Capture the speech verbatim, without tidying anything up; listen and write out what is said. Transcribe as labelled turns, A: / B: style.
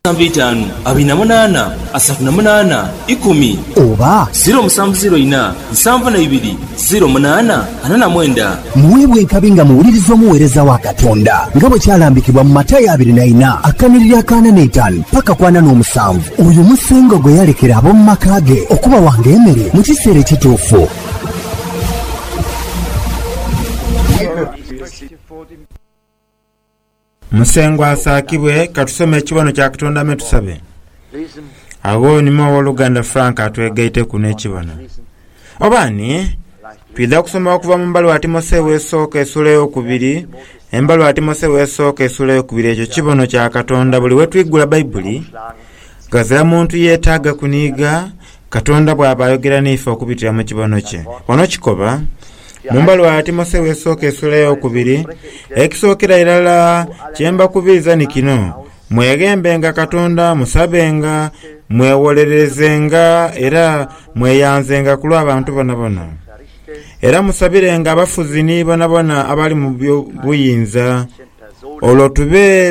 A: bitanu abina munana asatu na munana ikumi
B: oba
A: ziro musanvu ziro ina nsanvu na ibiri ziro munana ana na mwenda.
B: Muwebwe enkabi nga muwuliriza omuweereza wa Katonda nga bwe kyalambikibwa mu Matayo abiri na ina akanirira akaana n'etaano paka kwana n'omusanvu. Oyo musengo gwe yalekera ab'omu maka ge okuba wange emere mu kiseera ekituufu.
C: Musengo asakibwe katusome ekibono kya Katonda metusabe. Awo nimo Oluganda Frank atwegaite kuno ekibono. Obani twida kusoma okuva mu mbalo Timoseewo esooka essula ey'okubiri embalo Timoseewo esooka essula ey'okubiri ekyo kibono kya Katonda buli we twiggula Bayibuli gazira muntu yeetaaga kuniiga Katonda bw'aba ayogera n'ife okubitira mu kibono kye. Ono kikoba mumbalo wa Timoseewo esooka essula ey'okubiri ekisookera irala kyemba kubiriza ni kino: mwegembenga Katonda, musabenga, mwewolerezenga era mweyanzenga ku lw'abantu bona bona, era musabirenga abafuzi ni bona bona abali mu buyinza olwo tube